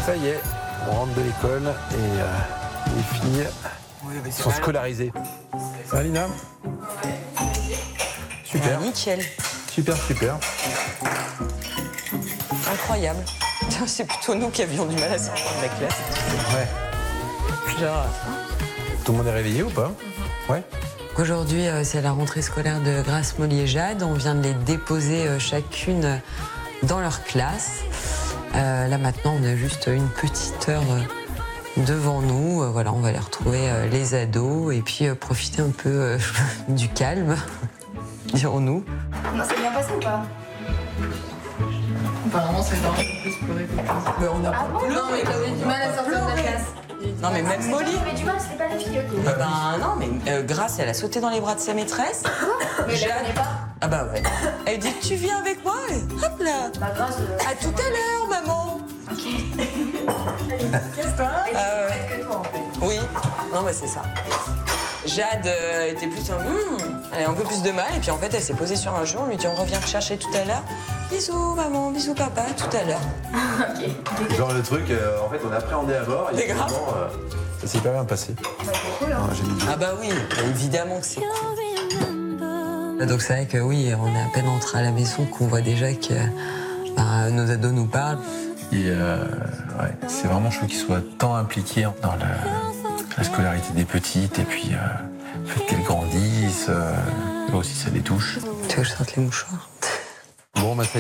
Ça y est, on rentre de l'école et les filles sont scolarisées. Ça va, Lina? Super. Nickel. Super. Incroyable. C'est plutôt nous qui avions du mal à sortir de la classe. Ouais. Genre... Tout le monde est réveillé ou pas? Ouais. Aujourd'hui, c'est la rentrée scolaire de Grace, Molly et Jade. On vient de les déposer chacune dans leur classe. Là, maintenant, on a juste une petite heure devant nous. Voilà, on va aller retrouver les ados et puis profiter un peu du calme, dirons-nous. Non, c'est bien passé ou pas? Apparemment, c'est énorme. Plus pleurer que plus. Mais on a pas pleuré. Non, mais t'avais du mal à sortir de la classe. Non, mais même Molly. J'avais du mal, c'était pas la fille. Ben non, mais Grace, elle a sauté dans les bras de sa maîtresse. Mais je la connais pas. Ah bah ouais. Elle dit, tu viens avec moi? Et hop là. Bah, grâce. À tout à l'heure, maman. Qu'est-ce que toi, en fait. Oui, non mais c'est ça. Jade était plus elle a un peu plus de mal et puis en fait elle s'est posée sur un jour, on lui dit on revient te chercher tout à l'heure. Bisous maman, bisous papa, tout à l'heure. Ok. Genre le truc, en fait, on appréhendait à bord. C'est grave. Ça s'est hyper bien passé. Bah, c'est cool, hein. Ah bah oui, évidemment que c'est cool. Donc c'est vrai que oui, on est à peine entré à la maison qu'on voit déjà que nos ados nous parlent. Et c'est vraiment chouette qu'ils soient tant impliqués dans la scolarité des petites et puis le fait qu'elles grandissent, eux aussi ça les touche. Tu veux que je sorte les mouchoirs? Bon, bah, ça